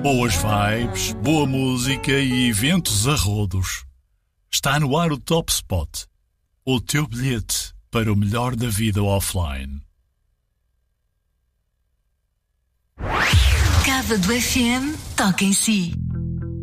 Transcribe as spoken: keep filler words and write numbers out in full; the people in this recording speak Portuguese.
Boas vibes, boa música e eventos a rodos. Está no ar o Top Spot, o teu bilhete para o melhor da vida offline. Cávado F M toca em si.